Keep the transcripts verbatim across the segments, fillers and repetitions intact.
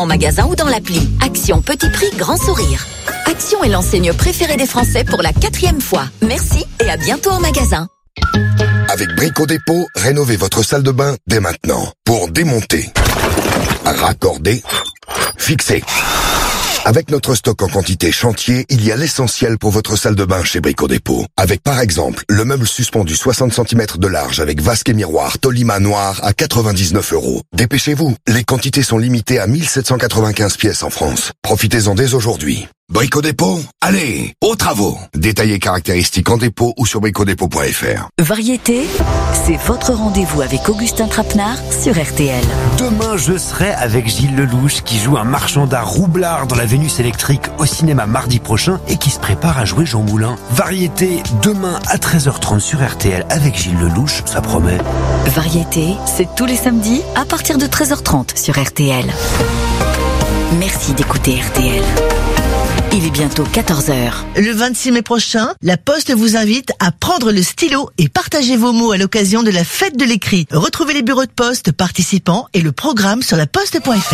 En magasin ou dans l'appli. Action petit prix, grand sourire. Action est l'enseigne préférée des Français pour la quatrième fois. Merci et à bientôt en magasin. Avec Brico Dépôt, rénovez votre salle de bain dès maintenant. Pour démonter, raccorder, fixer. Avec notre stock en quantité chantier, il y a l'essentiel pour votre salle de bain chez Brico Dépôt. Avec par exemple, le meuble suspendu soixante centimètres de large avec vasque et miroir Tolima noir à quatre-vingt-dix-neuf euros. Dépêchez-vous, les quantités sont limitées à mille sept cent quatre-vingt-quinze pièces en France. Profitez-en dès aujourd'hui. Brico Dépôt, allez, aux travaux. Détaillés caractéristiques en dépôt ou sur brico dépôt point f r. Variété, c'est votre rendez-vous avec Augustin Trapenard sur R T L. Demain, je serai avec Gilles Lelouch qui joue un marchand d'art roublard dans la Vénus électrique au cinéma mardi prochain et qui se prépare à jouer Jean Moulin. Variété, demain à treize heures trente sur R T L avec Gilles Lelouch, ça promet. Variété, c'est tous les samedis à partir de treize heures trente sur R T L. Merci d'écouter R T L. Il est bientôt quatorze heures. Le vingt-six mai prochain, La Poste vous invite à prendre le stylo et partager vos mots à l'occasion de la fête de l'écrit. Retrouvez les bureaux de poste participants et le programme sur la poste point f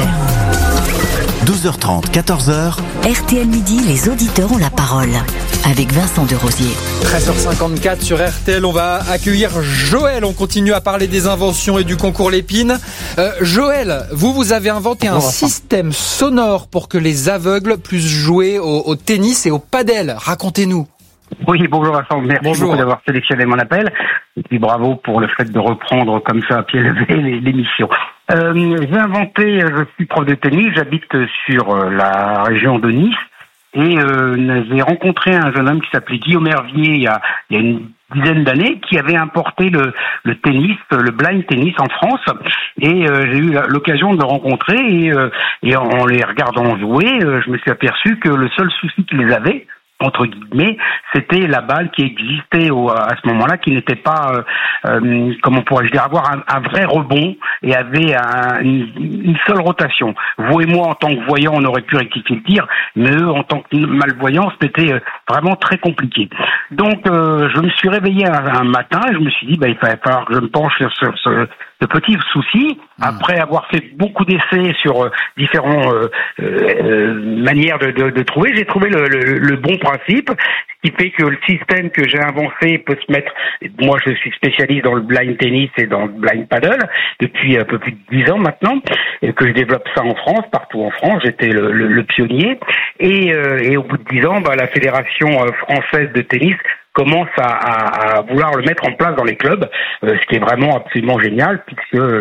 r. douze heures trente, quatorze heures. R T L Midi, les auditeurs ont la parole. Avec Vincent Derosier. treize heures cinquante-quatre sur R T L, on va accueillir Joël. On continue à parler des inventions et du concours Lépine. Euh, Joël, vous, vous avez inventé un bon, système sonore pour que les aveugles puissent jouer au, au tennis et au padel. Racontez-nous. Oui, bonjour Vincent, merci bonjour. beaucoup d'avoir sélectionné mon appel. Et puis bravo pour le fait de reprendre comme ça à pied levé l'émission. Euh, j'ai inventé, je suis prof de tennis, j'habite sur la région de Nice. Et euh, j'ai rencontré un jeune homme qui s'appelait Guillaume Hervier il y a, il y a une dizaine d'années, qui avait importé le, le tennis, le blind tennis en France. Et euh, j'ai eu l'occasion de le rencontrer et, euh, et en les regardant jouer, euh, je me suis aperçu que le seul souci qu'ils avaient, entre guillemets, c'était la balle qui existait au, à ce moment-là, qui n'était pas, euh, euh, comment pourrais-je dire, avoir un, un vrai rebond et avait un, une, une seule rotation. Vous et moi, en tant que voyants, on aurait pu rectifier le tir, mais eux, en tant que malvoyants, c'était vraiment très compliqué. Donc, euh, je me suis réveillé un, un matin et je me suis dit, bah, il va falloir que je me penche sur ce, ce, ce petit souci. Après avoir fait beaucoup d'essais sur euh, différentes euh, euh, manières de, de, de trouver, j'ai trouvé le, le, le bon principe, ce qui fait que le système que j'ai inventé peut se mettre. Moi, je suis spécialiste dans le blind tennis et dans le blind paddle depuis un peu plus de dix ans maintenant, et que je développe ça en France, partout en France. J'étais le, le, le pionnier, et, euh, et au bout de dix ans, bah, la Fédération française de tennis commence à, à, à vouloir le mettre en place dans les clubs, euh, ce qui est vraiment absolument génial, puisque euh,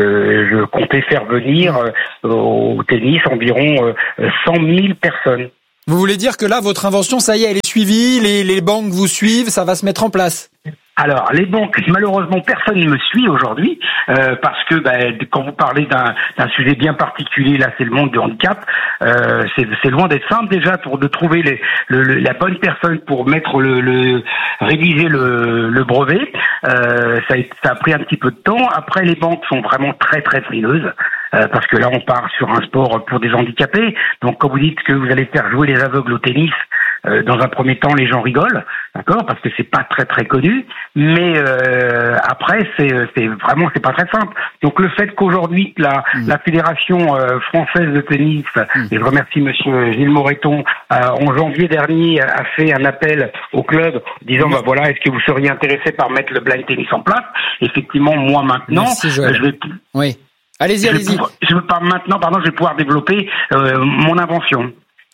je comptais faire venir euh, au tennis environ euh, cent mille personnes. Vous voulez dire que là, votre invention, ça y est, elle est suivie, les, les banques vous suivent, ça va se mettre en place? Alors, les banques, malheureusement, personne ne me suit aujourd'hui, euh, parce que bah, quand vous parlez d'un, d'un sujet bien particulier, là, c'est le monde du handicap, euh, c'est, c'est loin d'être simple déjà pour de trouver les, le, le, la bonne personne pour mettre le, le rédiger le, le brevet. Euh, ça, a, ça a pris un petit peu de temps. Après, les banques sont vraiment très très frileuses. Euh, parce que là, on part sur un sport pour des handicapés. Donc, quand vous dites que vous allez faire jouer les aveugles au tennis, euh, dans un premier temps, les gens rigolent, d'accord, parce que c'est pas très très connu. Mais euh, après, c'est, c'est vraiment, c'est pas très simple. Donc, le fait qu'aujourd'hui, la, mmh. la Fédération euh, française de tennis, mmh. et je remercie Monsieur Gilles Moreton, euh, en janvier dernier, a fait un appel au club disant, mmh. bah voilà, est-ce que vous seriez intéressé par mettre le blind tennis en place? Effectivement, moi maintenant, Merci, euh, je vais. Oui. Allez-y, allez-y. Je, je veux pas maintenant, pardon, je vais pouvoir développer euh, mon invention.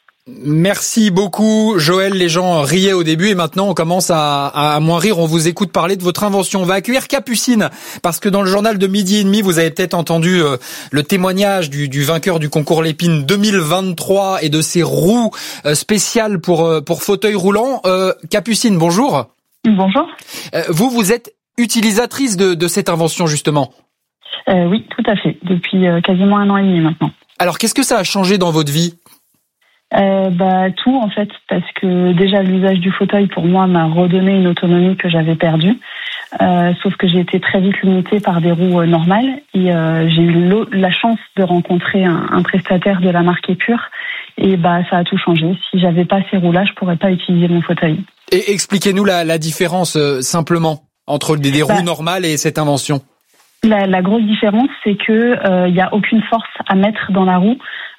Merci beaucoup, Joël. Les gens riaient au début et maintenant on commence à, à moins rire. On vous écoute parler de votre invention. On va accueillir Capucine parce que dans le journal de midi et demi, vous avez peut-être entendu euh, le témoignage du, du vainqueur du concours Lépine deux mille vingt-trois et de ses roues euh, spéciales pour euh, pour fauteuil roulant. Euh, Capucine, bonjour. Bonjour. Euh, vous, vous êtes utilisatrice de, de cette invention justement. Euh, oui, tout à fait. Depuis euh, quasiment un an et demi maintenant. Alors, qu'est-ce que ça a changé dans votre vie? euh, Bah tout en fait, parce que déjà l'usage du fauteuil pour moi m'a redonné une autonomie que j'avais perdue. Euh, sauf que j'ai été très vite limitée par des roues euh, normales et euh, j'ai eu la chance de rencontrer un, un prestataire de la marque Épure et bah ça a tout changé. Si j'avais pas ces roues-là, je pourrais pas utiliser mon fauteuil. Et expliquez-nous la, la différence euh, simplement entre des, des roues bah, normales et cette invention. La, la grosse différence, c'est que il euh, y a aucune force à mettre dans la roue.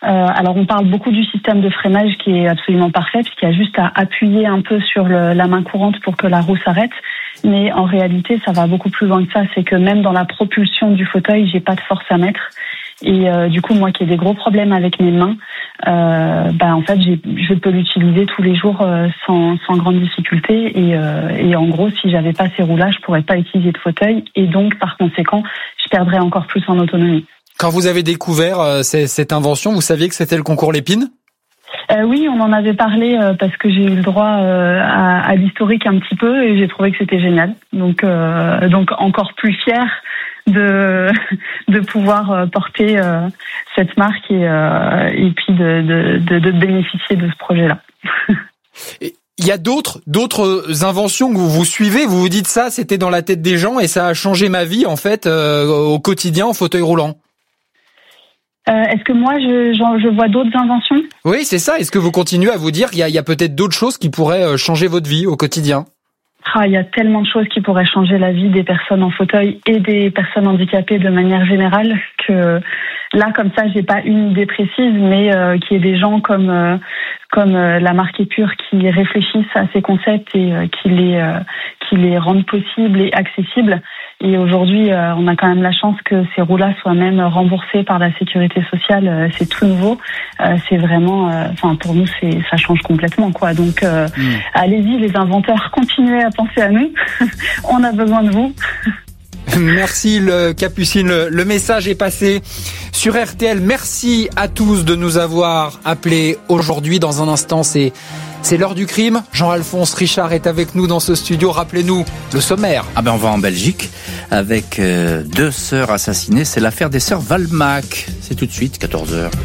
alors on parle beaucoup du système de freinage qui est absolument parfait puisqu'il y a juste à appuyer un peu sur le, la main courante pour que la roue s'arrête. Mais en réalité, ça va beaucoup plus loin que ça. C'est que même dans la propulsion du fauteuil, j'ai pas de force à mettre. Et euh, du coup, moi qui ai des gros problèmes avec mes mains, euh, bah en fait, j'ai, je peux l'utiliser tous les jours euh, sans, sans grande difficulté. Et, euh, et en gros, si j'avais pas ces roues-là, je pourrais pas utiliser de fauteuil. Et donc, par conséquent, je perdrais encore plus en autonomie. Quand vous avez découvert euh, cette invention, vous saviez que c'était le concours Lépine ? Euh, oui, on en avait parlé euh, parce que j'ai eu le droit euh, à, à l'historique un petit peu et j'ai trouvé que c'était génial. Donc, euh, donc encore plus fière de de pouvoir euh, porter euh, cette marque et euh, et puis de, de de de bénéficier de ce projet-là. Il y a d'autres d'autres inventions que vous vous suivez. Vous vous dites ça, c'était dans la tête des gens et ça a changé ma vie en fait euh, au quotidien en fauteuil roulant. Euh, est-ce que moi, je, je, je vois d'autres inventions ? Oui, c'est ça. Est-ce que vous continuez à vous dire qu'il y a, il y a peut-être d'autres choses qui pourraient changer votre vie au quotidien ? Ah, il y a tellement de choses qui pourraient changer la vie des personnes en fauteuil et des personnes handicapées de manière générale que là, comme ça, j'ai pas une idée précise, mais euh, qu'il y ait des gens comme euh, comme euh, la marque Épure qui réfléchissent à ces concepts et euh, qui les euh, qui les rendent possibles et accessibles. Et aujourd'hui, euh, on a quand même la chance que ces roues-là soient même remboursées par la sécurité sociale. Euh, c'est tout nouveau. Euh, c'est vraiment, enfin euh, pour nous, c'est ça change complètement, quoi. Donc, euh, mmh. allez-y, les inventeurs, continuez à penser à nous. On a besoin de vous. Merci le Capucine, le, le message est passé sur R T L. Merci à tous de nous avoir appelés aujourd'hui. Dans un instant, c'est c'est l'heure du crime. Jean-Alphonse Richard est avec nous dans ce studio. Rappelez-nous le sommaire. Ah ben on va en Belgique avec euh, deux sœurs assassinées. C'est l'affaire des sœurs Valmac. C'est tout de suite, quatorze heures.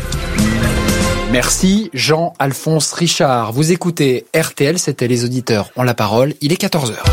Merci Jean-Alphonse Richard. Vous écoutez R T L, c'était Les Auditeurs ont la parole. Il est quatorze heures.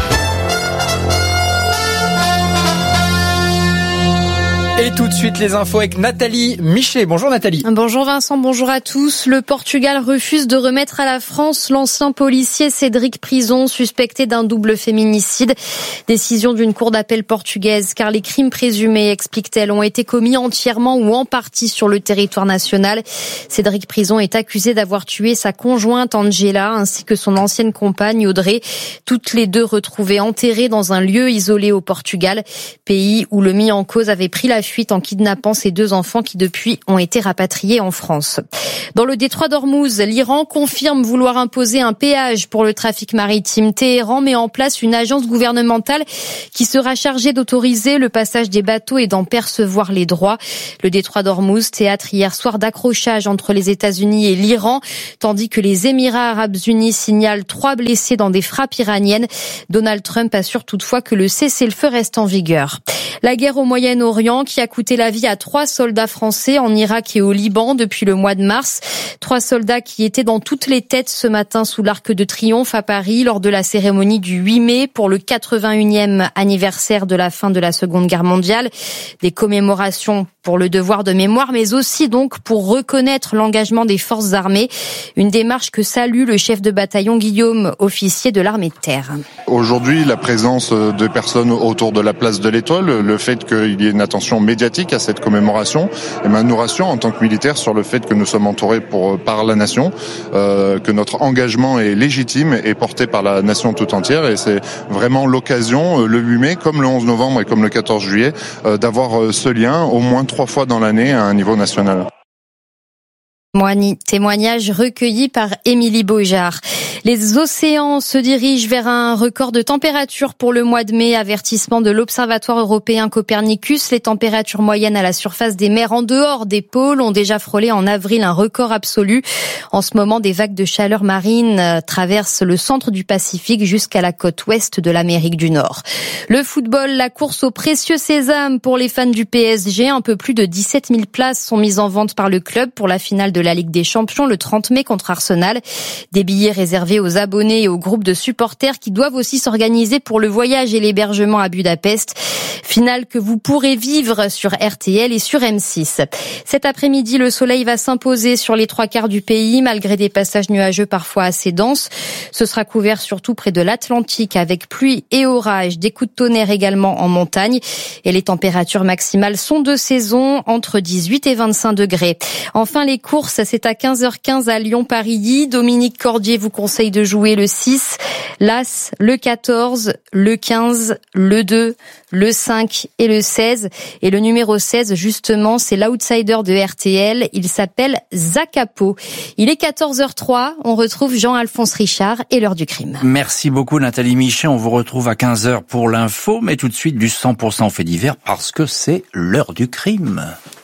Et tout de suite les infos avec Nathalie Miché. Bonjour Nathalie. Bonjour Vincent, bonjour à tous. Le Portugal refuse de remettre à la France l'ancien policier Cédric Prison, suspecté d'un double féminicide. Décision d'une cour d'appel portugaise, car les crimes présumés, explique-t-elle, ont été commis entièrement ou en partie sur le territoire national. Cédric Prison est accusé d'avoir tué sa conjointe Angela ainsi que son ancienne compagne Audrey, toutes les deux retrouvées enterrées dans un lieu isolé au Portugal, pays où le mis en cause avait pris la fuite en kidnappant ses deux enfants qui depuis ont été rapatriés en France. Dans le détroit d'Ormuz, l'Iran confirme vouloir imposer un péage pour le trafic maritime. Téhéran met en place une agence gouvernementale qui sera chargée d'autoriser le passage des bateaux et d'en percevoir les droits. Le détroit d'Ormuz, théâtre hier soir d'accrochage entre les États-Unis et l'Iran, tandis que les Émirats arabes unis signalent trois blessés dans des frappes iraniennes. Donald Trump assure toutefois que le cessez-le-feu reste en vigueur. La guerre au Moyen-Orient qui a coûté la vie à trois soldats français en Irak et au Liban depuis le mois de mars. Trois soldats qui étaient dans toutes les têtes ce matin sous l'Arc de Triomphe à Paris lors de la cérémonie du huit mai pour le quatre-vingt-unième anniversaire de la fin de la Seconde Guerre mondiale. Des commémorations pour le devoir de mémoire, mais aussi donc pour reconnaître l'engagement des forces armées. Une démarche que salue le chef de bataillon Guillaume, officier de l'armée de terre. Aujourd'hui, la présence de personnes autour de la place de l'Étoile, le fait qu'il y ait une attention médiatique à cette commémoration, eh ben, nous rassure en tant que militaires sur le fait que nous sommes entourés pour, par la nation, euh, que notre engagement est légitime et porté par la nation tout entière. Et c'est vraiment l'occasion, le huit mai, comme le onze novembre et comme le quatorze juillet, euh, d'avoir ce lien au moins trois fois dans l'année à un niveau national. Témoignage recueilli par Émilie Beaujard. Les océans se dirigent vers un record de température pour le mois de mai. Avertissement de l'Observatoire européen Copernicus. Les températures moyennes à la surface des mers en dehors des pôles ont déjà frôlé en avril un record absolu. En ce moment, des vagues de chaleur marine traversent le centre du Pacifique jusqu'à la côte ouest de l'Amérique du Nord. Le football, la course au précieux sésame pour les fans du P S G. Un peu plus de dix-sept mille places sont mises en vente par le club pour la finale de la Ligue des Champions le trente mai contre Arsenal. Des billets réservés aux abonnés et aux groupes de supporters qui doivent aussi s'organiser pour le voyage et l'hébergement à Budapest. Finale que vous pourrez vivre sur R T L et sur M six. Cet après-midi, le soleil va s'imposer sur les trois quarts du pays, malgré des passages nuageux parfois assez denses. Ce sera couvert surtout près de l'Atlantique avec pluie et orage, des coups de tonnerre également en montagne. Et les températures maximales sont de saison, entre dix-huit et vingt-cinq degrés. Enfin, les courses course, c'est à quinze heures quinze à Lyon-Paris. Dominique Cordier vous conseille de jouer le six, l'As, le quatorze, le quinze, le deux, le cinq et le seize. Et le numéro seize, justement, c'est l'outsider de R T L. Il s'appelle Zakapo. Il est quatorze heures trois. On retrouve Jean-Alphonse Richard et l'heure du crime. Merci beaucoup Nathalie Michet. On vous retrouve à quinze heures pour l'info, mais tout de suite du cent pour cent fait divers parce que c'est l'heure du crime.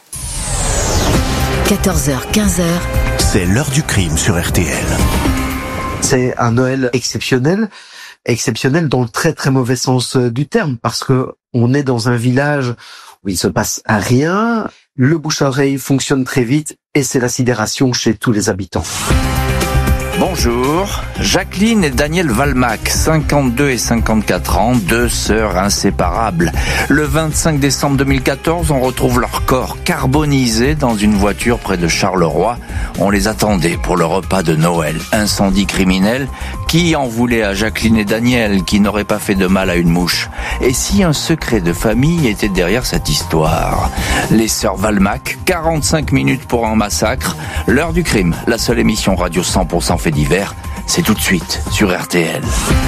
quatorze heures, quinze heures. C'est l'heure du crime sur R T L. C'est un Noël exceptionnel, exceptionnel dans le très très mauvais sens du terme, parce que on est dans un village où il se passe rien, le bouche-à-oreille fonctionne très vite et c'est la sidération chez tous les habitants. Bonjour, Jacqueline et Daniel Valmac, cinquante-deux et cinquante-quatre ans, deux sœurs inséparables. Le vingt-cinq décembre deux mille quatorze, on retrouve leur corps carbonisé dans une voiture près de Charleroi. On les attendait pour le repas de Noël. Incendie criminel, qui en voulait à Jacqueline et Daniel, qui n'auraient pas fait de mal à une mouche? Et si un secret de famille était derrière cette histoire? Les sœurs Valmac, quarante-cinq minutes pour un massacre. L'heure du crime, la seule émission radio cent pour cent fait divers, c'est tout de suite sur R T L.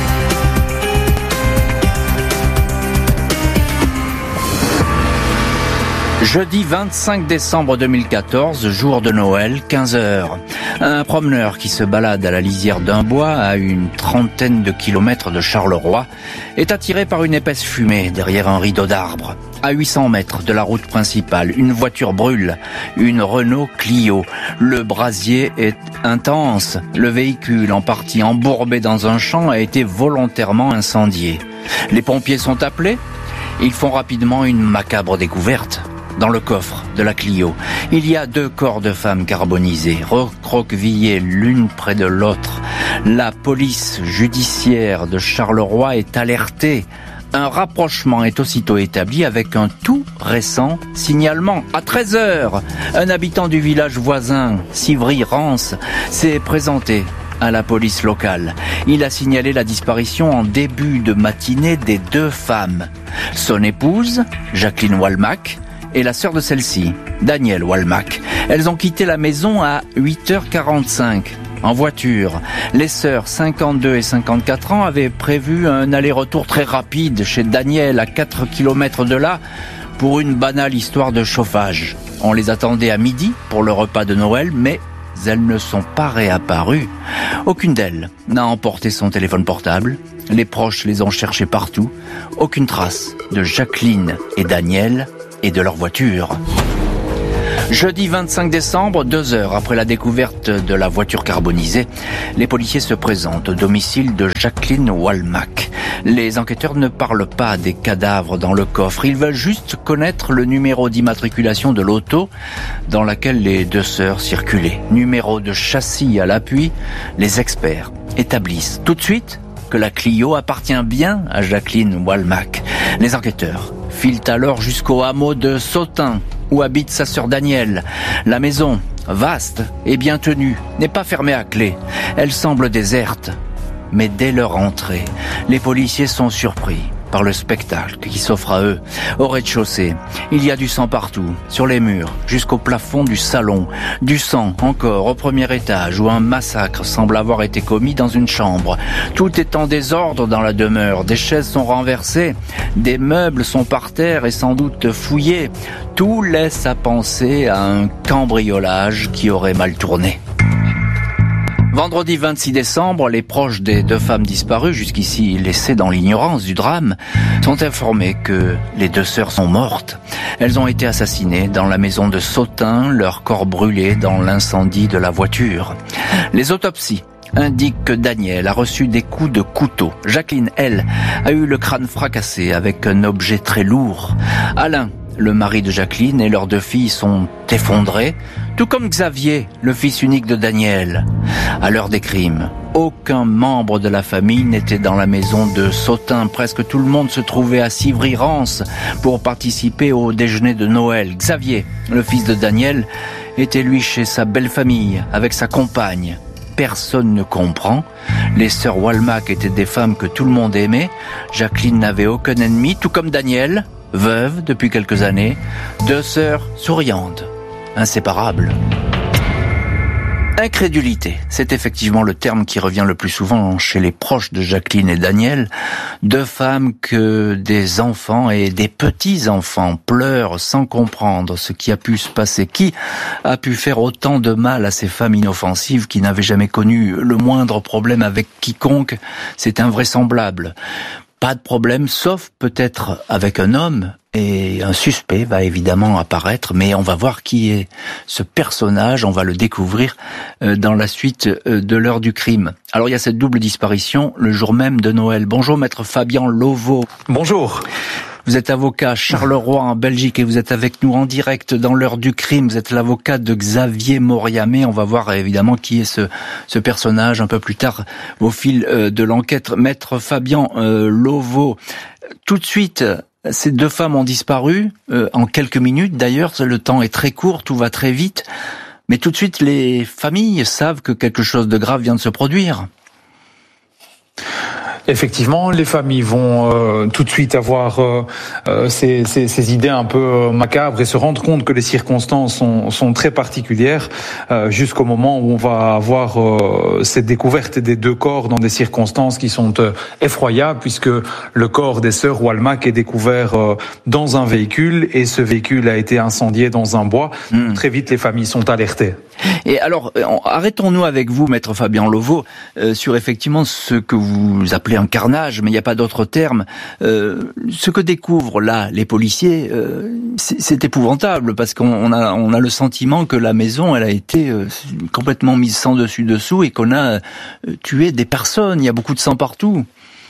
Jeudi vingt-cinq décembre deux mille quatorze, jour de Noël, quinze heures. Un promeneur qui se balade à la lisière d'un bois à une trentaine de kilomètres de Charleroi est attiré par une épaisse fumée derrière un rideau d'arbres. À huit cents mètres de la route principale, une voiture brûle, une Renault Clio. Le brasier est intense. Le véhicule, en partie embourbé dans un champ, a été volontairement incendié. Les pompiers sont appelés. Ils font rapidement une macabre découverte. Dans le coffre de la Clio, il y a deux corps de femmes carbonisés, recroquevillés l'une près de l'autre. La police judiciaire de Charleroi est alertée. Un rapprochement est aussitôt établi avec un tout récent signalement. À treize heures, un habitant du village voisin, Civry-Rance, s'est présenté à la police locale. Il a signalé la disparition en début de matinée des deux femmes. Son épouse, Jacqueline Walmac, et la sœur de celle-ci, Danielle Walmac. Elles ont quitté la maison à huit heures quarante-cinq. En voiture, les sœurs cinquante-deux et cinquante-quatre ans avaient prévu un aller-retour très rapide chez Daniel à quatre kilomètres de là pour une banale histoire de chauffage. On les attendait à midi pour le repas de Noël, mais elles ne sont pas réapparues. Aucune d'elles n'a emporté son téléphone portable. Les proches les ont cherchés partout. Aucune trace de Jacqueline et Daniel et de leur voiture. Jeudi vingt-cinq décembre, deux heures après la découverte de la voiture carbonisée, les policiers se présentent au domicile de Jacqueline Walmac. Les enquêteurs ne parlent pas des cadavres dans le coffre, ils veulent juste connaître le numéro d'immatriculation de l'auto dans laquelle les deux sœurs circulaient. Numéro de châssis à l'appui, les experts établissent tout de suite que la Clio appartient bien à Jacqueline Walmac. Les enquêteurs filent alors jusqu'au hameau de Sautin, où habite sa sœur Danielle. La maison, vaste et bien tenue, n'est pas fermée à clé. Elle semble déserte. Mais dès leur entrée, les policiers sont surpris par le spectacle qui s'offre à eux. Au rez-de-chaussée, il y a du sang partout, sur les murs, jusqu'au plafond du salon. Du sang encore au premier étage, où un massacre semble avoir été commis dans une chambre. Tout est en désordre dans la demeure. Des chaises sont renversées, des meubles sont par terre et sans doute fouillés. Tout laisse à penser à un cambriolage qui aurait mal tourné. Vendredi vingt-six décembre, les proches des deux femmes disparues, jusqu'ici laissées dans l'ignorance du drame, sont informés que les deux sœurs sont mortes. Elles ont été assassinées dans la maison de Sautin, leur corps brûlé dans l'incendie de la voiture. Les autopsies indiquent que Daniel a reçu des coups de couteau. Jacqueline, elle, a eu le crâne fracassé avec un objet très lourd. Alain, le mari de Jacqueline, et leurs deux filles sont effondrés, tout comme Xavier, le fils unique de Daniel. À l'heure des crimes, aucun membre de la famille n'était dans la maison de Sautin. Presque tout le monde se trouvait à Civry-Rance pour participer au déjeuner de Noël. Xavier, le fils de Daniel, était lui chez sa belle famille, avec sa compagne. Personne ne comprend. Les sœurs Walmac étaient des femmes que tout le monde aimait. Jacqueline n'avait aucun ennemi, tout comme Daniel, veuve depuis quelques années, deux sœurs souriantes, inséparables. Incrédulité, c'est effectivement le terme qui revient le plus souvent chez les proches de Jacqueline et Daniel. Deux femmes que des enfants et des petits-enfants pleurent sans comprendre ce qui a pu se passer. Qui a pu faire autant de mal à ces femmes inoffensives qui n'avaient jamais connu le moindre problème avec quiconque? C'est invraisemblable. Pas de problème, sauf peut-être avec un homme, et un suspect va évidemment apparaître, mais on va voir qui est ce personnage, on va le découvrir dans la suite de l'heure du crime. Alors il y a cette double disparition le jour même de Noël. Bonjour maître Fabien Lauveau. Bonjour. Vous êtes avocat à Charleroi en Belgique et vous êtes avec nous en direct dans l'heure du crime. Vous êtes l'avocat de Xavier Moriamé. On va voir évidemment qui est ce, ce personnage un peu plus tard au fil de l'enquête. Maître Fabien euh, Lauveau, tout de suite, ces deux femmes ont disparu euh, en quelques minutes. D'ailleurs, le temps est très court, tout va très vite. Mais tout de suite, les familles savent que quelque chose de grave vient de se produire. Effectivement, les familles vont euh, tout de suite avoir euh, euh, ces, ces, ces idées un peu euh, macabres et se rendre compte que les circonstances sont, sont très particulières euh, jusqu'au moment où on va avoir euh, cette découverte des deux corps dans des circonstances qui sont euh, effroyables, puisque le corps des sœurs Walmack est découvert euh, dans un véhicule et ce véhicule a été incendié dans un bois. Mmh. Très vite, les familles sont alertées. Et alors, arrêtons-nous avec vous, maître Fabien Lauveau, euh, sur effectivement ce que vous appelez un carnage, mais il n'y a pas d'autre terme. Euh, ce que découvrent là les policiers, euh, c'est, c'est épouvantable, parce qu'on a, on a le sentiment que la maison, elle a été euh, complètement mise sans dessus dessous et qu'on a euh, tué des personnes. Il y a beaucoup de sang partout.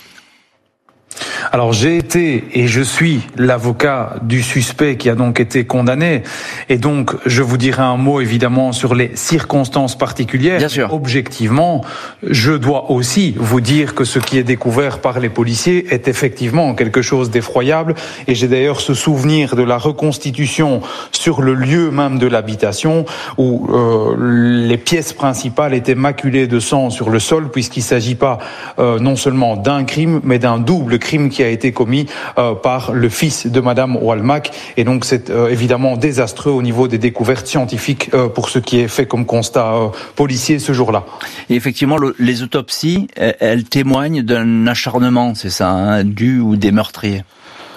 Alors j'ai été et je suis l'avocat du suspect qui a donc été condamné, et donc je vous dirai un mot évidemment sur les circonstances particulières. Bien sûr. Objectivement, je dois aussi vous dire que ce qui est découvert par les policiers est effectivement quelque chose d'effroyable, et j'ai d'ailleurs ce souvenir de la reconstitution sur le lieu même de l'habitation où euh, les pièces principales étaient maculées de sang sur le sol, puisqu'il ne s'agit pas euh, non seulement d'un crime mais d'un double crime qui a été commis euh, par le fils de Madame Walmack, et donc c'est euh, évidemment désastreux au niveau des découvertes scientifiques euh, pour ce qui est fait comme constat euh, policier ce jour-là. Et effectivement, le, les autopsies, elles, elles témoignent d'un acharnement, c'est ça, hein, du ou des meurtriers.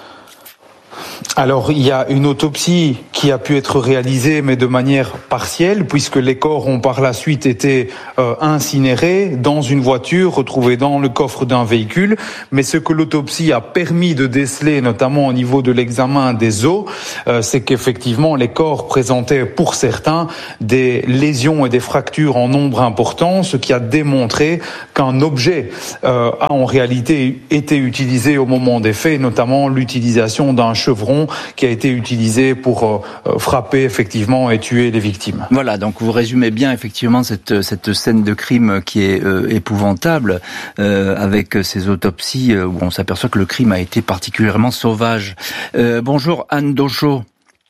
Alors, il y a une autopsie qui a pu être réalisée, mais de manière partielle, puisque les corps ont par la suite été euh, incinérés dans une voiture retrouvée dans le coffre d'un véhicule. Mais ce que l'autopsie a permis de déceler, notamment au niveau de l'examen des os, euh, c'est qu'effectivement, les corps présentaient pour certains des lésions et des fractures en nombre important, ce qui a démontré qu'un objet euh, a en réalité été utilisé au moment des faits, notamment l'utilisation d'un chevron qui a été utilisé pour euh, frapper effectivement et tuer les victimes. Voilà, donc vous résumez bien effectivement cette cette scène de crime qui est euh, épouvantable, euh, avec ces autopsies euh, où on s'aperçoit que le crime a été particulièrement sauvage. Euh, bonjour Anne Dochot.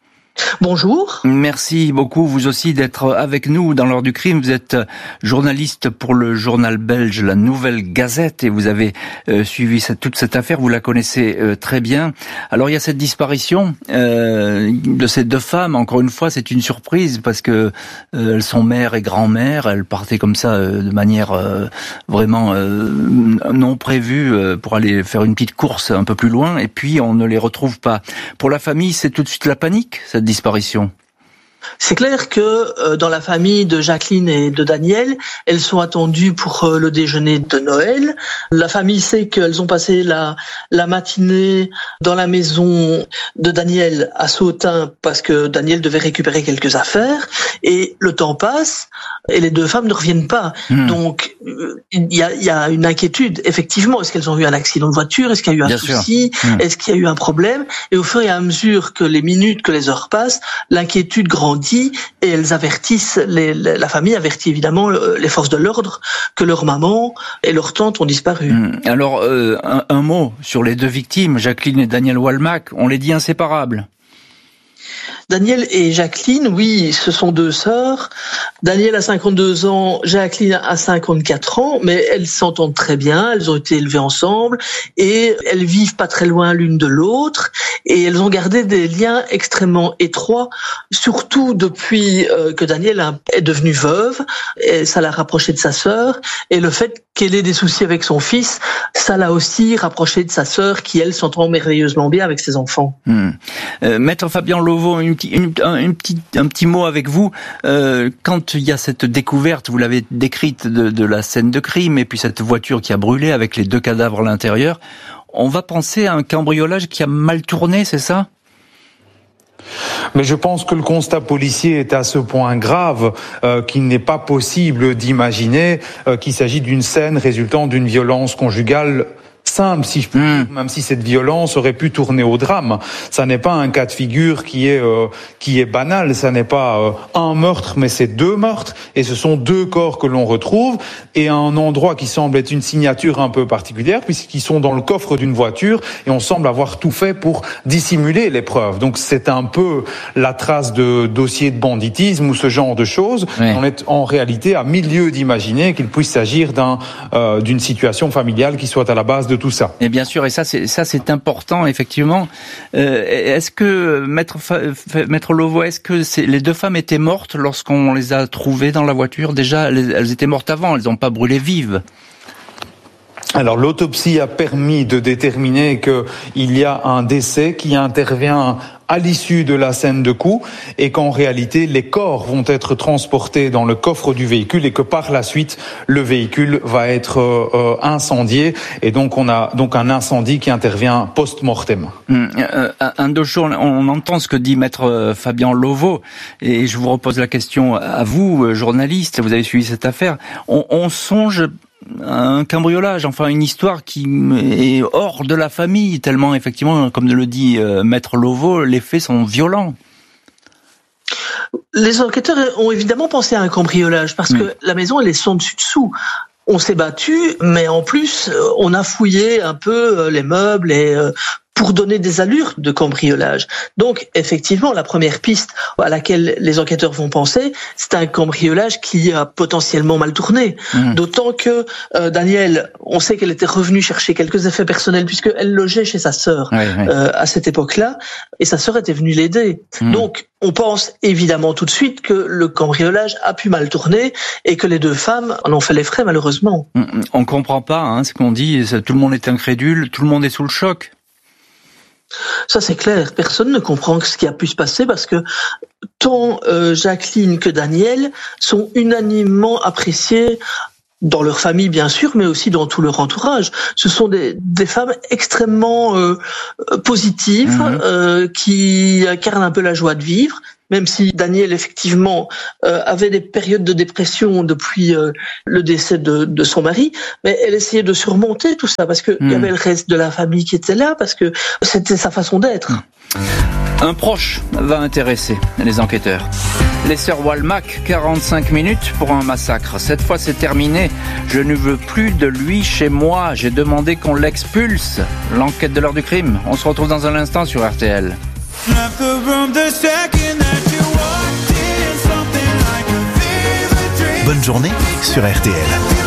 Bonjour. Merci beaucoup, vous aussi, d'être avec nous dans l'heure du crime. Vous êtes journaliste pour le journal belge La Nouvelle Gazette et vous avez euh, suivi cette, toute cette affaire, vous la connaissez euh, très bien. Alors il y a cette disparition euh, de ces deux femmes. Encore une fois, c'est une surprise parce que euh, elles sont mère et grand-mère. Elles partaient comme ça euh, de manière euh, vraiment euh, non prévue euh, pour aller faire une petite course un peu plus loin et puis on ne les retrouve pas. Pour la famille, c'est tout de suite la panique, cette disparition. C'est clair que euh, dans la famille de Jacqueline et de Daniel, elles sont attendues pour euh, le déjeuner de Noël. La famille sait qu'elles ont passé la, la matinée dans la maison de Daniel à Sautin parce que Daniel devait récupérer quelques affaires. Et le temps passe et les deux femmes ne reviennent pas. Mmh. Donc euh, il y a, y a une inquiétude. Effectivement, est-ce qu'elles ont eu un accident de voiture? Est-ce qu'il y a eu un Bien souci mmh. Est-ce qu'il y a eu un problème? Et au fur et à mesure que les minutes, que les heures passent, l'inquiétude grandit. Et elles avertissent, les, la famille avertit évidemment les forces de l'ordre que leur maman et leur tante ont disparu. Alors, euh, un, un mot sur les deux victimes, Jacqueline et Daniel Walmack, on les dit inséparables. Daniel et Jacqueline, oui, ce sont deux sœurs. Daniel a cinquante-deux ans, Jacqueline a cinquante-quatre ans, mais elles s'entendent très bien, elles ont été élevées ensemble et elles vivent pas très loin l'une de l'autre et elles ont gardé des liens extrêmement étroits, surtout depuis euh, que Daniel est devenue veuve, et ça l'a rapprochée de sa sœur, et le fait qu'elle ait des soucis avec son fils, ça l'a aussi rapproché de sa sœur qui, elle, s'entend merveilleusement bien avec ses enfants. Mmh. Euh, Maître Fabien Lauveau, une, une, un, une petit, un petit mot avec vous. Euh, quand il y a cette découverte, vous l'avez décrite, de, de la scène de crime, et puis cette voiture qui a brûlé avec les deux cadavres à l'intérieur, on va penser à un cambriolage qui a mal tourné, c'est ça ? Mais je pense que le constat policier est à ce point grave euh, qu'il n'est pas possible d'imaginer euh, qu'il s'agit d'une scène résultant d'une violence conjugale simple, si je puis dire, mmh. même si cette violence aurait pu tourner au drame. Ça n'est pas un cas de figure qui est euh, qui est banal. Ça n'est pas euh, un meurtre, mais c'est deux meurtres, et ce sont deux corps que l'on retrouve, et à un endroit qui semble être une signature un peu particulière, puisqu'ils sont dans le coffre d'une voiture, et on semble avoir tout fait pour dissimuler les preuves. Donc c'est un peu la trace de dossier de banditisme ou ce genre de choses. Oui. On est en réalité à mille lieues d'imaginer qu'il puisse s'agir d'un euh, d'une situation familiale qui soit à la base de tout ça. Et bien sûr, et ça c'est ça c'est important effectivement. Euh, est-ce que maître maître Lauveau, est-ce que c'est, les deux femmes étaient mortes lorsqu'on les a trouvées dans la voiture? Déjà, elles, elles étaient mortes avant, elles n'ont pas brûlé vives. Alors l'autopsie a permis de déterminer qu'il y a un décès qui intervient à l'issue de la scène de coup, et qu'en réalité les corps vont être transportés dans le coffre du véhicule, et que par la suite le véhicule va être euh, incendié, et donc on a donc un incendie qui intervient post-mortem. Hum, euh, un deux jours, on entend ce que dit maître Fabien Lauveau, et je vous repose la question à vous, journaliste, vous avez suivi cette affaire. On, on songe un cambriolage, enfin une histoire qui est hors de la famille, tellement effectivement, comme le dit euh, maître Lauveau, les faits sont violents. Les enquêteurs ont évidemment pensé à un cambriolage parce mmh. que la maison elle est sans dessus dessous. On s'est battu, mais en plus on a fouillé un peu les meubles et euh, pour donner des allures de cambriolage. Donc, effectivement, la première piste à laquelle les enquêteurs vont penser, c'est un cambriolage qui a potentiellement mal tourné. Mmh. D'autant que euh, Daniel, on sait qu'elle était revenue chercher quelques effets personnels puisqu'elle logeait chez sa sœur oui, oui. Euh, à cette époque-là, et sa sœur était venue l'aider. Mmh. Donc, on pense évidemment tout de suite que le cambriolage a pu mal tourner et que les deux femmes en ont fait les frais, malheureusement. Mmh. On comprend pas hein, ce qu'on dit, tout le monde est incrédule, tout le monde est sous le choc. Ça c'est clair, personne ne comprend ce qui a pu se passer parce que tant euh, Jacqueline que Daniel sont unanimement appréciés dans leur famille bien sûr, mais aussi dans tout leur entourage. Ce sont des, des femmes extrêmement euh, positives, mmh. euh, qui incarnent un peu la joie de vivre. Même si Daniel, effectivement, euh, avait des périodes de dépression depuis euh, le décès de, de son mari, mais elle essayait de surmonter tout ça, parce qu'il mmh. y avait le reste de la famille qui était là, parce que c'était sa façon d'être. Mmh. Un proche va intéresser les enquêteurs. Les sœurs Walmack, quarante-cinq minutes pour un massacre. Cette fois, c'est terminé. Je ne veux plus de lui chez moi. J'ai demandé qu'on l'expulse. L'enquête de l'heure du crime. On se retrouve dans un instant sur R T L. Bonne journée sur R T L.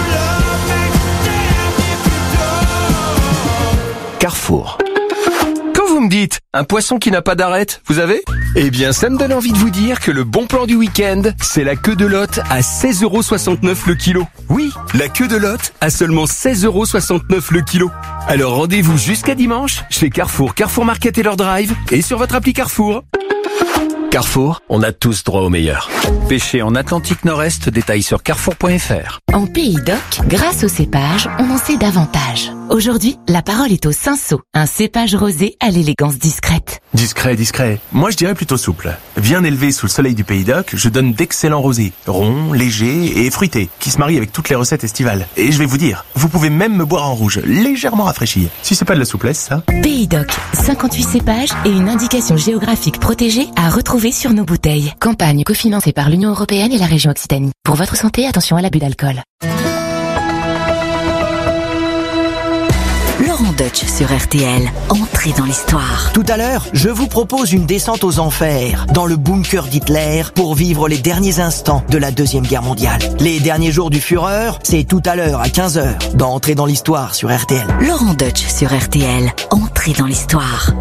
Carrefour. Quand vous me dites un poisson qui n'a pas d'arête, vous avez ? Eh bien, ça me donne envie de vous dire que le bon plan du week-end, c'est la queue de lotte à seize euros soixante-neuf le kilo. Oui, la queue de lotte à seulement seize euros soixante-neuf le kilo. Alors rendez-vous jusqu'à dimanche chez Carrefour, Carrefour Market et leur drive et sur votre appli Carrefour. Carrefour, on a tous droit au meilleur. Pêcher en Atlantique Nord-Est, détail sur carrefour point f r. En Pays d'Oc, grâce au cépage, on en sait davantage. Aujourd'hui, la parole est au Cinsault, un cépage rosé à l'élégance discrète. Discret, discret. Moi, je dirais plutôt souple. Bien élevé sous le soleil du Pays d'Oc, je donne d'excellents rosés, ronds, légers et fruités, qui se marient avec toutes les recettes estivales. Et je vais vous dire, vous pouvez même me boire en rouge, légèrement rafraîchi. Si c'est pas de la souplesse, ça. Pays d'Oc, cinquante-huit cépages et une indication géographique protégée à retrouver sur nos bouteilles. Campagne cofinancée par l'Union européenne et la région Occitanie. Pour votre santé, attention à l'abus d'alcool. Laurent Dutch sur R T L. Entrez dans l'histoire. Tout à l'heure, je vous propose une descente aux enfers, dans le bunker d'Hitler, pour vivre les derniers instants de la Deuxième Guerre mondiale. Les derniers jours du Führer, c'est tout à l'heure à quinze heures, dans Entrez dans l'histoire sur R T L. Laurent Dutch sur R T L. Entrez dans l'histoire.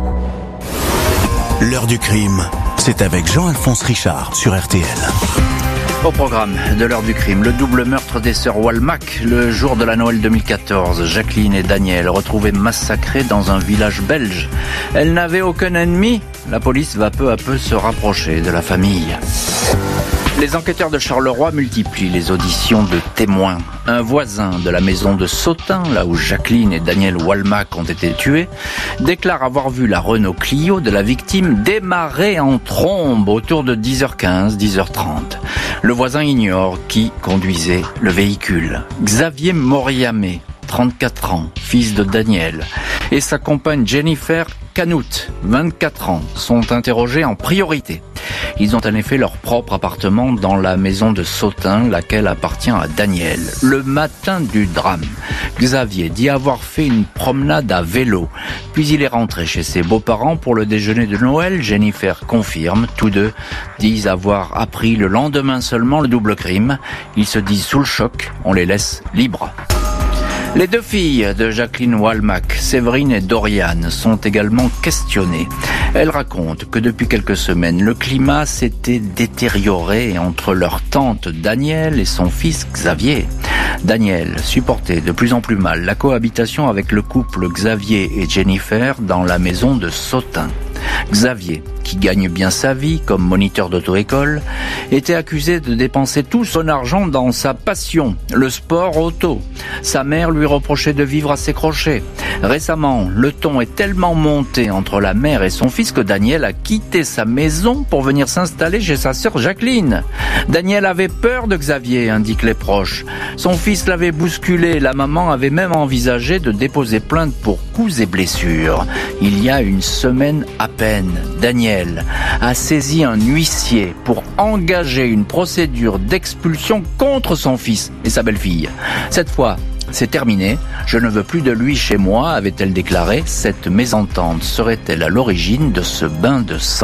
L'heure du crime, c'est avec Jean-Alphonse Richard sur R T L. Au programme de l'heure du crime, le double meurtre des sœurs Walmack, le jour de la Noël deux mille quatorze. Jacqueline et Daniel retrouvés massacrés dans un village belge. Elles n'avaient aucun ennemi. La police va peu à peu se rapprocher de la famille. Les enquêteurs de Charleroi multiplient les auditions de témoins. Un voisin de la maison de Sautin, là où Jacqueline et Daniel Walmack ont été tués, déclare avoir vu la Renault Clio de la victime démarrer en trombe autour de dix heures quinze, dix heures trente. Le voisin ignore qui conduisait le véhicule. Xavier Moriamé, trente-quatre ans, fils de Daniel, et sa compagne Jennifer Canout, vingt-quatre ans, sont interrogés en priorité. Ils ont en effet leur propre appartement dans la maison de Sautin, laquelle appartient à Daniel. Le matin du drame, Xavier dit avoir fait une promenade à vélo, puis il est rentré chez ses beaux-parents pour le déjeuner de Noël. Jennifer confirme, tous deux disent avoir appris le lendemain seulement le double crime. Ils se disent sous le choc, on les laisse libres. Les deux filles de Jacqueline Walmack, Séverine et Doriane, sont également questionnées. Elles racontent que depuis quelques semaines, le climat s'était détérioré entre leur tante Danielle et son fils Xavier. Daniel supportait de plus en plus mal la cohabitation avec le couple Xavier et Jennifer dans la maison de Sautin. Xavier, qui gagne bien sa vie comme moniteur d'auto-école, était accusé de dépenser tout son argent dans sa passion, le sport auto. Sa mère lui reprochait de vivre à ses crochets. Récemment, le ton est tellement monté entre la mère et son fils que Daniel a quitté sa maison pour venir s'installer chez sa sœur Jacqueline. Daniel avait peur de Xavier, indiquent les proches. Son fils l'avait bousculé, la maman avait même envisagé de déposer plainte pour coups et blessures. Il y a une semaine à peine, Daniel a saisi un huissier pour engager une procédure d'expulsion contre son fils et sa belle-fille. Cette fois, c'est terminé. Je ne veux plus de lui chez moi, avait-elle déclaré. Cette mésentente serait-elle à l'origine de ce bain de sang ?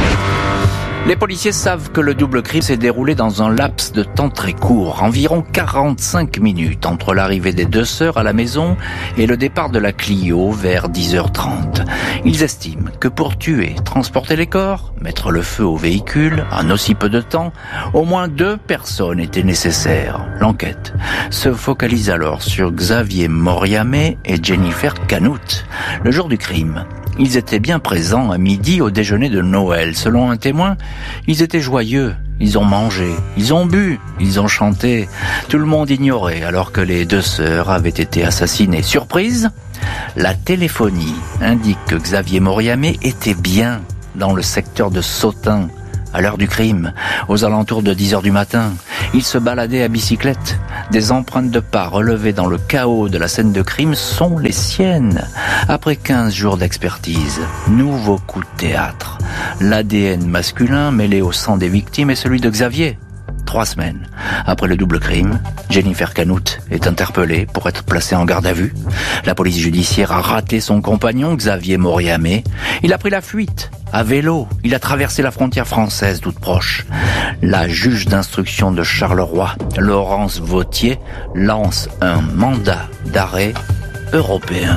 Les policiers savent que le double crime s'est déroulé dans un laps de temps très court, environ quarante-cinq minutes entre l'arrivée des deux sœurs à la maison et le départ de la Clio vers dix heures trente. Ils estiment que pour tuer, transporter les corps, mettre le feu au véhicule en aussi peu de temps, au moins deux personnes étaient nécessaires. L'enquête se focalise alors sur Xavier Moriamé et Jennifer Canout. Le jour du crime, ils étaient bien présents à midi au déjeuner de Noël. Selon un témoin, ils étaient joyeux, ils ont mangé, ils ont bu, ils ont chanté. Tout le monde ignorait alors que les deux sœurs avaient été assassinées. Surprise, la téléphonie indique que Xavier Moriamé était bien dans le secteur de Sautin à l'heure du crime, aux alentours de dix heures du matin. Il se baladait à bicyclette. Des empreintes de pas relevées dans le chaos de la scène de crime sont les siennes. Après quinze jours d'expertise, nouveau coup de théâtre. L'A D N masculin mêlé au sang des victimes est celui de Xavier. Trois semaines après le double crime, Jennifer Canout est interpellée pour être placée en garde à vue. La police judiciaire a raté son compagnon Xavier Moriamé. Il a pris la fuite à vélo. Il a traversé la frontière française toute proche. La juge d'instruction de Charleroi, Laurence Vautier, lance un mandat d'arrêt européen.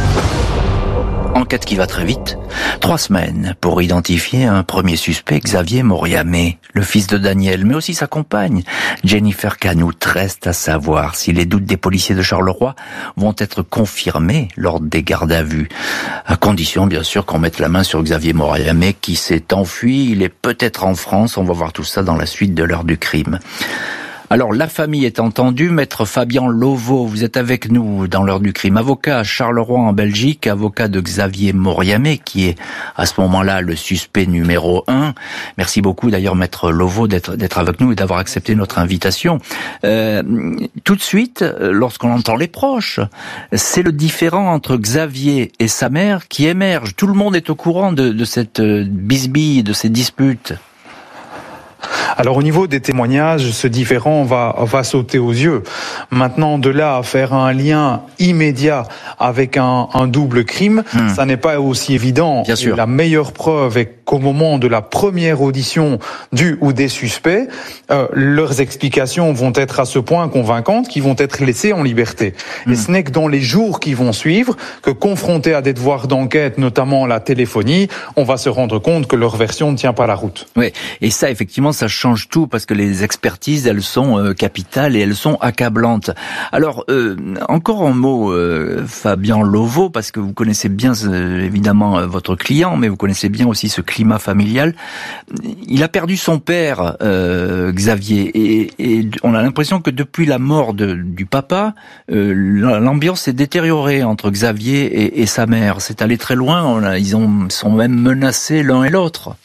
Enquête qui va très vite. Trois semaines pour identifier un premier suspect, Xavier Moriamé, le fils de Daniel, mais aussi sa compagne, Jennifer Canout. Reste à savoir si les doutes des policiers de Charleroi vont être confirmés lors des gardes à vue. À condition, bien sûr, qu'on mette la main sur Xavier Moriamé qui s'est enfui. Il est peut-être en France. On va voir tout ça dans la suite de l'heure du crime. Alors, la famille est entendue. Maître Fabien Lovo, vous êtes avec nous dans l'heure du crime. Avocat à Charleroi en Belgique, avocat de Xavier Moriamé, qui est à ce moment-là le suspect numéro un. Merci beaucoup d'ailleurs, Maître Lovo, d'être, d'être avec nous et d'avoir accepté notre invitation. Euh, tout de suite, lorsqu'on entend les proches, c'est le différend entre Xavier et sa mère qui émerge. Tout le monde est au courant de, de cette bisbille, de ces disputes. Alors au niveau des témoignages, ce différend va, va sauter aux yeux. Maintenant, de là à faire un lien immédiat avec un, un double crime, mmh. ça n'est pas aussi évident. Bien sûr. Et la meilleure preuve est qu'au moment de la première audition du ou des suspects, euh, leurs explications vont être à ce point convaincantes qu'ils vont être laissés en liberté. Mmh. Et ce n'est que dans les jours qui vont suivre que, confrontés à des devoirs d'enquête, notamment la téléphonie, on va se rendre compte que leur version ne tient pas la route. Oui, et ça, effectivement, ça change tout parce que les expertises, elles sont euh, capitales et elles sont accablantes. Alors, euh, encore un mot, euh, Fabien Lovo, parce que vous connaissez bien, euh, évidemment, euh, votre client, mais vous connaissez bien aussi ce climat familial. Il a perdu son père, euh, Xavier, et, et on a l'impression que depuis la mort de, du papa, euh, l'ambiance s'est détériorée entre Xavier et, et sa mère. C'est allé très loin, on a, ils ont, sont même menacés l'un et l'autre.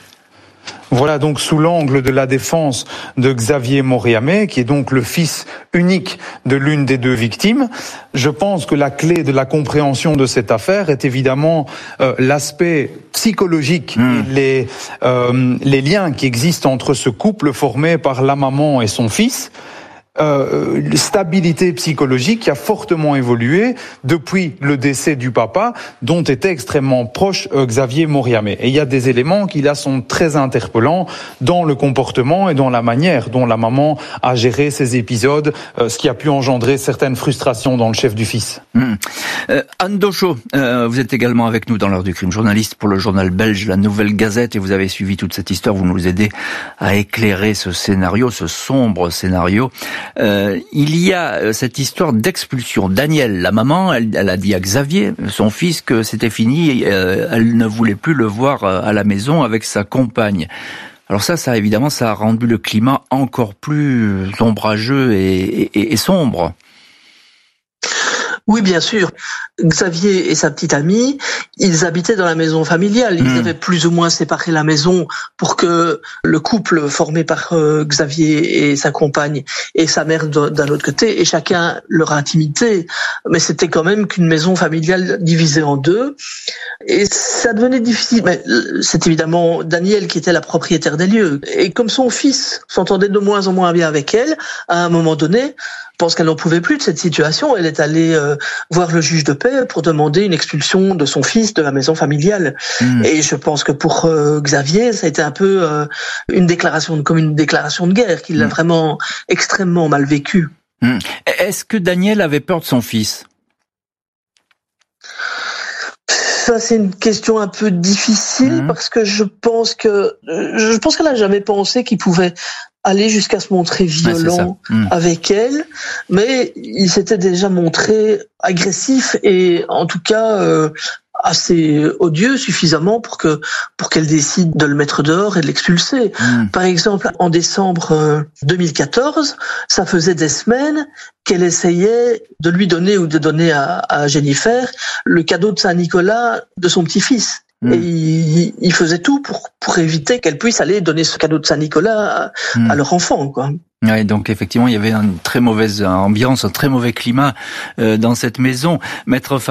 Voilà donc sous l'angle de la défense de Xavier Moriamé, qui est donc le fils unique de l'une des deux victimes. Je pense que la clé de la compréhension de cette affaire est évidemment euh, l'aspect psychologique mmh. et les, euh, les liens qui existent entre ce couple formé par la maman et son fils. Euh, stabilité psychologique qui a fortement évolué depuis le décès du papa, dont était extrêmement proche euh, Xavier Moriamé. Et il y a des éléments qui là sont très interpellants dans le comportement et dans la manière dont la maman a géré ces épisodes, euh, ce qui a pu engendrer certaines frustrations dans le chef du fils. Mmh. Euh, Anne Dochot, euh, vous êtes également avec nous dans l'heure du crime, journaliste pour le journal belge La Nouvelle Gazette, et vous avez suivi toute cette histoire, vous nous aidez à éclairer ce scénario, ce sombre scénario. Euh, il y a cette histoire d'expulsion. Danielle, la maman, elle, elle a dit à Xavier, son fils, que c'était fini, euh, elle ne voulait plus le voir à la maison avec sa compagne. Alors ça, ça évidemment, ça a rendu le climat encore plus ombrageux et, et, et sombre. Oui, bien sûr. Xavier et sa petite amie, ils habitaient dans la maison familiale. Ils mmh. avaient plus ou moins séparé la maison pour que le couple formé par euh, Xavier et sa compagne et sa mère d'un autre côté et chacun leur intimité. Mais c'était quand même qu'une maison familiale divisée en deux. Et ça devenait difficile. Mais c'est évidemment Danielle qui était la propriétaire des lieux. Et comme son fils s'entendait de moins en moins bien avec elle, à un moment donné, je pense qu'elle n'en pouvait plus de cette situation. Elle est allée euh, voir le juge de paix pour demander une expulsion de son fils de la maison familiale. Mmh. Et je pense que pour euh, Xavier, ça a été un peu euh, une déclaration, comme une déclaration de guerre, qu'il mmh. a vraiment extrêmement mal vécu. Mmh. Est-ce que Daniel avait peur de son fils ? Ça, c'est une question un peu difficile mmh. parce que je pense que je pense qu'elle n'a jamais pensé qu'il pouvait aller jusqu'à se montrer violent ouais, mmh. avec elle, mais il s'était déjà montré agressif et en tout cas euh, assez odieux suffisamment pour que pour qu'elle décide de le mettre dehors et de l'expulser. Mmh. Par exemple, en décembre euh, deux mille quatorze, ça faisait des semaines qu'elle essayait de lui donner ou de donner à, à Jennifer le cadeau de Saint-Nicolas de son petit-fils. Mmh. Et il, il faisait tout pour pour éviter qu'elle puisse aller donner ce cadeau de Saint-Nicolas à, mmh. à leur enfant, quoi. Ouais, donc effectivement, il y avait une très mauvaise ambiance, un très mauvais climat euh, dans cette maison. Maître